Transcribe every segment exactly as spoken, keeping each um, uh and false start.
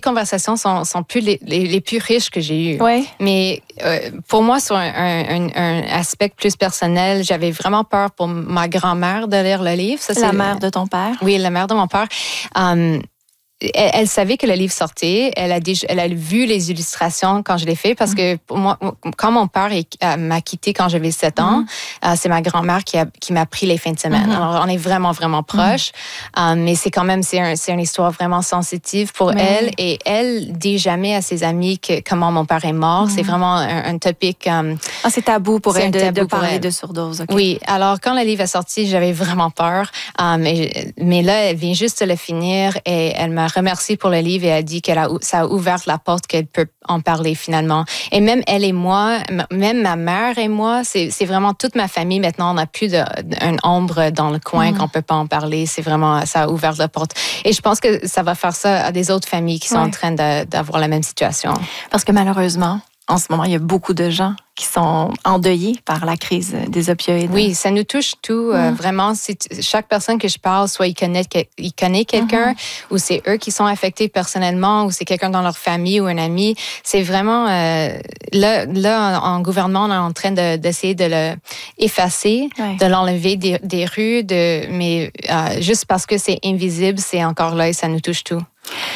conversations sont, sont plus les, les, les plus riches que j'ai eues. Ouais. Mais euh, pour moi, sur un, un, un aspect plus personnel, j'avais vraiment peur pour ma grand-mère de lire le livre. Ça, c'est la mère de ton père? Oui, la mère de mon père. Um, Elle, elle savait que le livre sortait. Elle a, déjà, elle a vu les illustrations quand je l'ai fait parce que pour moi, quand mon père est, euh, m'a quitté quand j'avais sept ans, mm-hmm. euh, c'est ma grand-mère qui, a, qui m'a pris les fins de semaine. Mm-hmm. Alors, on est vraiment, vraiment proches. Mm-hmm. Euh, mais c'est quand même, c'est, un, c'est une histoire vraiment sensitive pour mais... elle. Et elle dit jamais à ses amis que, comment mon père est mort. Mm-hmm. C'est vraiment un, un topic... Um, ah, c'est tabou pour elle de, de parler elle. de surdose. Okay. Oui. Alors, quand le livre est sorti, j'avais vraiment peur. Euh, mais, mais là, elle vient juste de le finir et elle m'a remercié pour le livre et a dit que ça a ouvert la porte qu'elle peut en parler finalement. Et même elle et moi, même ma mère et moi, c'est, c'est vraiment toute ma famille. Maintenant, on n'a plus d'une ombre dans le coin mmh. qu'on peut pas en parler. C'est vraiment, ça a ouvert la porte. Et je pense que ça va faire ça à des autres familles qui sont ouais. en train de, d'avoir la même situation. Parce que malheureusement, en ce moment, il y a beaucoup de gens qui sont endeuillés par la crise des opioïdes. Oui, ça nous touche tout. Mm. Euh, vraiment, c'est, chaque personne que je parle, soit il connaît, il connaît quelqu'un, mm-hmm. ou c'est eux qui sont affectés personnellement, ou c'est quelqu'un dans leur famille ou un ami. C'est vraiment... Euh, là, là, en, en gouvernement, on est en train de, d'essayer de le effacer, ouais. de l'enlever des, des rues, de, mais euh, juste parce que c'est invisible, c'est encore là et ça nous touche tout.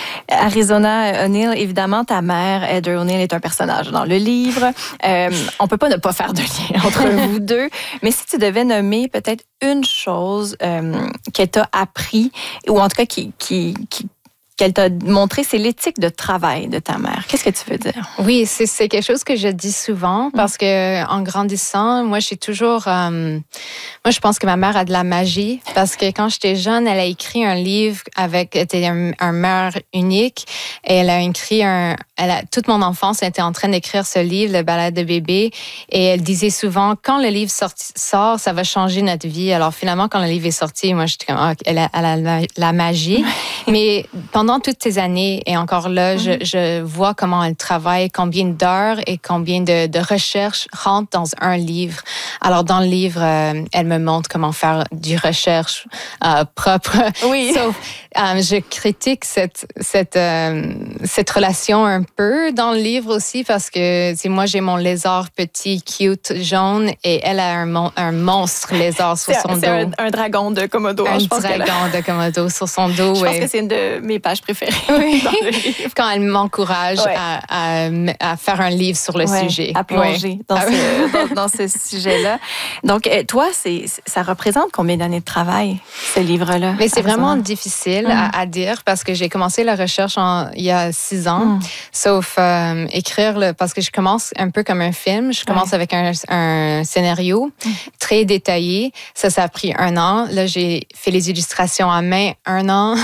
Arizona O'Neill, évidemment, ta mère, Heather O'Neill, est un personnage dans le livre. Euh, on peut pas ne pas faire de lien entre vous deux. Mais si tu devais nommer peut-être une chose euh, qu'elle t'a appris, ou en tout cas qui, qui, qui qu'elle t'a montré, c'est l'éthique de travail de ta mère. Qu'est-ce que tu veux dire? Oui, c'est, c'est quelque chose que je dis souvent parce que en grandissant, moi, j'ai toujours... Euh, moi, je pense que ma mère a de la magie parce que quand j'étais jeune, elle a écrit un livre avec... Elle était un, un mère unique et elle a écrit un... Elle a, toute mon enfance, elle était en train d'écrire ce livre, Le balade de bébé, et elle disait souvent, quand le livre sort, sort, ça va changer notre vie. Alors finalement, quand le livre est sorti, moi, j'étais comme, oh, elle a, elle a la, la magie. Mais pendant toutes ces années, et encore là, mm-hmm. je, je vois comment elle travaille, combien d'heures et combien de, de recherches rentrent dans un livre. Alors, dans le livre, euh, elle me montre comment faire du recherche euh, propre. Oui. Sauf, euh, je critique cette, cette, euh, cette relation un peu dans le livre aussi parce que, c'est moi, j'ai mon lézard petit, cute, jaune, et elle a un, mon, un monstre lézard sur c'est, son c'est dos. Un, un dragon de Komodo. Un je pense dragon a... de Komodo sur son dos. Je ouais. pense que c'est une de mes pages préférées oui. dans le livre. Quand elle m'encourage ouais. à, à, à faire un livre sur le ouais, sujet. À plonger ouais. dans, ce, dans, dans ce sujet-là. Donc, toi, c'est, ça représente combien d'années de travail, ce livre-là? Mais c'est vraiment difficile mm. à, à dire parce que j'ai commencé la recherche en, il y a six ans, mm. sauf euh, écrire, le, parce que je commence un peu comme un film. Je commence ouais. avec un, un scénario mm. très détaillé. Ça, ça a pris un an. Là, j'ai fait les illustrations à main un an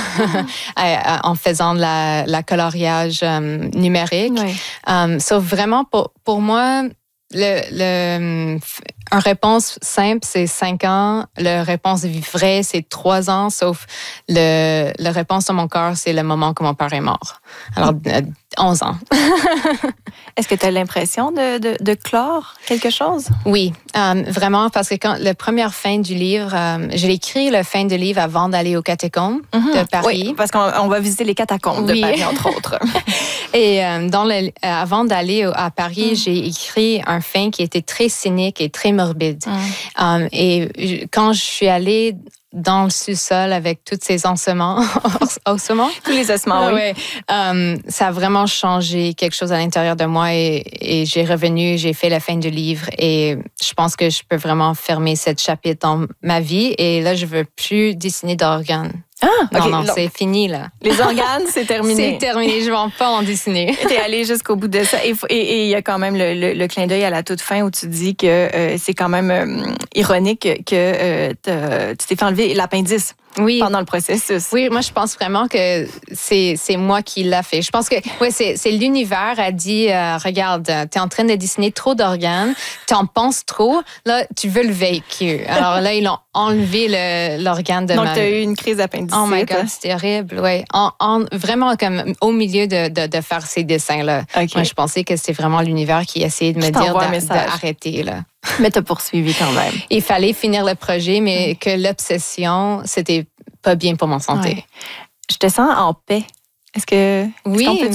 en faisant de la, la coloriage um, numérique. Oui. Um, sauf vraiment, pour, pour moi, le, le, une réponse simple, c'est cinq ans. La réponse vraie, c'est trois ans. Sauf le, la réponse de mon cœur, c'est le moment que mon père est mort. Alors, onze ans. Est-ce que tu as l'impression de, de, de clore quelque chose? Oui, euh, vraiment, parce que quand la première fin du livre, euh, j'ai écrit la fin du livre avant d'aller aux catacombes mm-hmm. de Paris. Oui, parce qu'on on va visiter les catacombes oui. de Paris, entre autres. Et euh, dans le, avant d'aller à Paris, mm. j'ai écrit un fin qui était très cynique et très morbide. Mm. Um, et quand je suis allée dans le sous-sol avec tous ces ossements, ossements? Tous les ossements, oui. Ouais. Um, ça a vraiment changé quelque chose à l'intérieur de moi et, et j'ai revenu, j'ai fait la fin du livre et je pense que je peux vraiment fermer cette chapitre dans ma vie et là, je veux plus dessiner d'organes. Ah, non, okay. non, non, c'est fini, là. Les organes, c'est terminé. C'est terminé, je ne vais pas en dessiner. Tu es allé jusqu'au bout de ça. Et il y a quand même le, le, le clin d'œil à la toute fin où tu dis que euh, c'est quand même euh, ironique que euh, tu t'es fait enlever l'appendice. Oui. Pendant le processus. Oui, moi, je pense vraiment que c'est, c'est moi qui l'a fait. Je pense que ouais, c'est, c'est l'univers a dit, euh, regarde, tu es en train de dessiner trop d'organes, tu en penses trop, là, tu veux le véhicule. Alors là, ils ont enlevé le, l'organe de Donc, ma... Donc, tu as eu une crise d'appendicite. Oh my God, c'était horrible, oui. En, en, vraiment, comme au milieu de, de, de faire ces dessins-là. Okay. Moi, je pensais que c'était vraiment l'univers qui essayait de me dire d'a, d'arrêter, là. Mais tu as poursuivi quand même. Il fallait finir le projet, mais mm. que l'obsession, c'était pas bien pour mon santé. Ouais. Je te sens en paix. Est-ce que oui, est-ce qu'on peut